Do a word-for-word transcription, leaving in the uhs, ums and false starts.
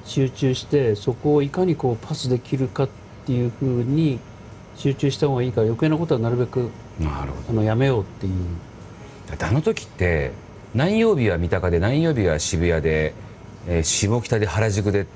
集中して、そこをいかにこうパスできるかっていうふうに集中した方がいいから、余計なことはなるべくなるほあのやめようっていう。 ど。だってあの時って何曜日は三鷹で何曜日は渋谷で、えー下北で原宿でっ